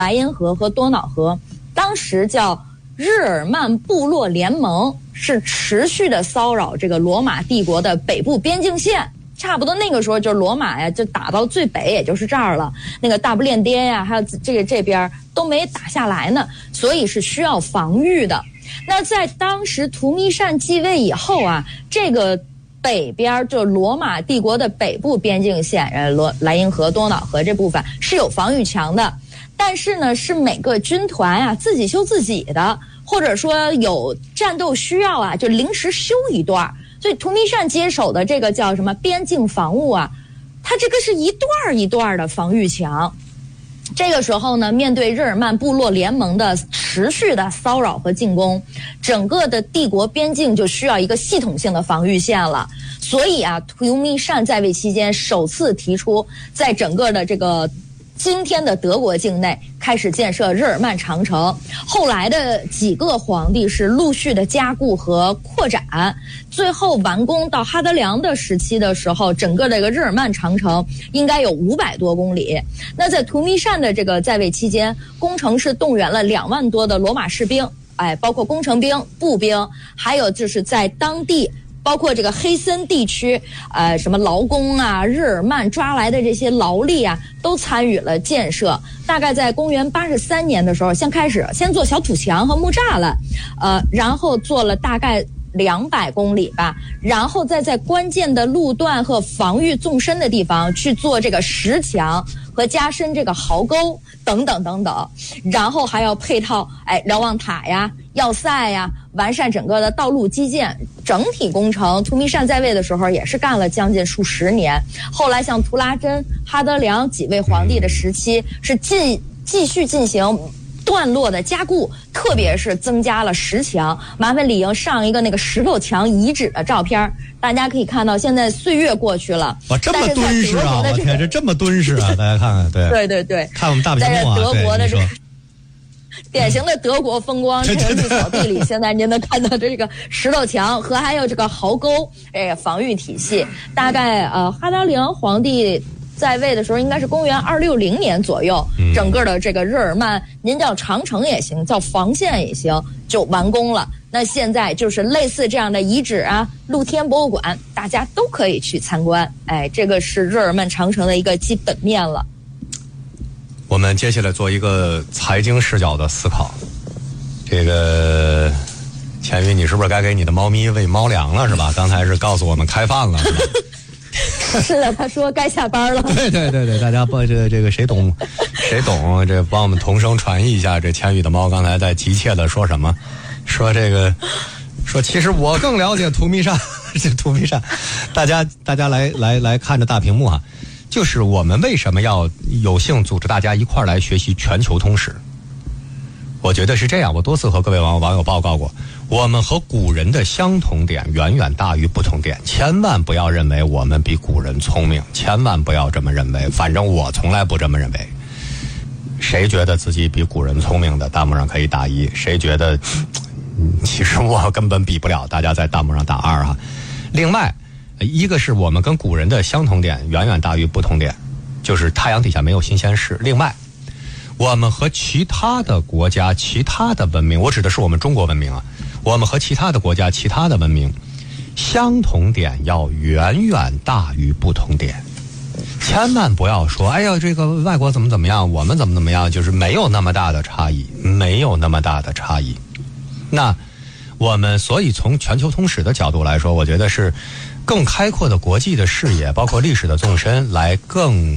莱茵河和多瑙河，当时叫日耳曼部落联盟，是持续的骚扰这个罗马帝国的北部边境线。差不多那个时候，就罗马呀，就打到最北，也就是这儿了。那个大不列颠呀，还有这边都没打下来呢，所以是需要防御的。那在当时图密善继位以后啊，这个北边就罗马帝国的北部边境线，莱茵河、多瑙河这部分是有防御墙的，但是呢，是每个军团啊自己修自己的，或者说有战斗需要啊，就临时修一段。所以图密善接手的这个叫什么边境防务啊，它这个是一段一段的防御墙。这个时候呢，面对日耳曼部落联盟的持续的骚扰和进攻，整个的帝国边境就需要一个系统性的防御线了。所以啊，图密善在位期间首次提出，在整个的这个今天的德国境内开始建设日耳曼长城。后来的几个皇帝是陆续的加固和扩展，最后完工到哈德良的时期的时候，整个这个日耳曼长城应该有500多公里。那在图密善的这个在位期间，工程是动员了2万多的罗马士兵，包括工程兵、步兵，还有就是在当地包括这个黑森地区，什么劳工啊，日耳曼抓来的这些劳力啊，都参与了建设。大概在公元83年的时候，先做小土墙和木栅栏，然后做了大概200公里吧，然后再在关键的路段和防御纵深的地方去做这个石墙和加深这个壕沟等等等等，然后还要配套瞭望塔呀、要塞呀，完善整个的道路基建。整体工程，图密善在位的时候也是干了将近数十年。后来像图拉真、哈德良几位皇帝的时期，是继续进行段落的加固，特别是增加了石墙。麻烦李莹上一个那个石头墙遗址的照片，大家可以看到，现在岁月过去了， 哇，这么敦实啊！我天，这么敦实啊！大家看看，对，看我们大屏幕啊， 德国的这个典型的德国风光，这个绿草地里，现在您能看到这个石头墙和还有这个壕沟，防御体系。大概哈德良皇帝在位的时候，应该是公元260年左右，整个的这个日耳曼，您叫长城也行，叫防线也行，就完工了。那现在就是类似这样的遗址啊，露天博物馆，大家都可以去参观。这个是日耳曼长城的一个基本面了。 我们接下来做一个财经视角的思考。这个千羽，你是不是该给你的猫咪喂猫粮了，是吧？刚才是告诉我们开饭了，是吧？ 是的，他说该下班了。 对，大家不这个谁懂，这帮我们同声传译一下，这千羽的猫刚才在急切的说什么？说其实我更了解图密善，这图密善，大家来看着大屏幕啊。就是我们为什么要有幸组织大家一块儿来学习全球通史？我觉得是这样，我多次和各位网友报告过，我们和古人的相同点远远大于不同点，千万不要认为我们比古人聪明，千万不要这么认为，反正我从来不这么认为。谁觉得自己比古人聪明的，弹幕上可以打1；谁觉得其实我根本比不了，大家在弹幕上打2哈。另外一个是我们跟古人的相同点远远大于不同点，就是太阳底下没有新鲜事。另外我们和其他的国家、其他的文明，我指的是我们中国文明啊，我们和其他的国家、其他的文明相同点要远远大于不同点。千万不要说哎呀这个外国怎么样，我们怎么样，就是没有那么大的差异，没有那么大的差异。那我们所以从全球通史的角度来说，我觉得是更开阔的国际的视野，包括历史的纵深，来更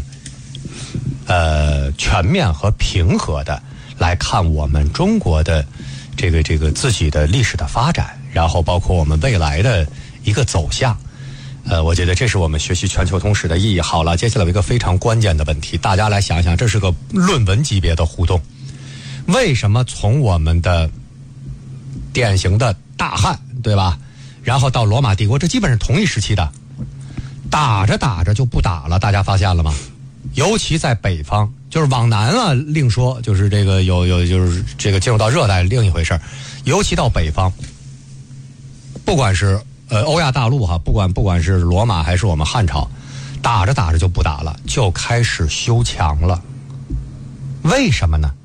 全面和平和的来看我们中国的这个自己的历史的发展，然后包括我们未来的一个走向。我觉得这是我们学习全球通史的意义。好了，接下来有一个非常关键的问题，大家来想一想，这是个论文级别的互动。为什么从我们的典型的大汉，对吧？然后到罗马帝国，这基本是同一时期的，打着就不打了，大家发现了吗？尤其在北方，就是往南啊另说，就是这个有就是这个进入到热带另一回事，尤其到北方，不管是欧亚大陆哈，不管是罗马还是我们汉朝，打着就不打了，就开始修墙了。为什么呢？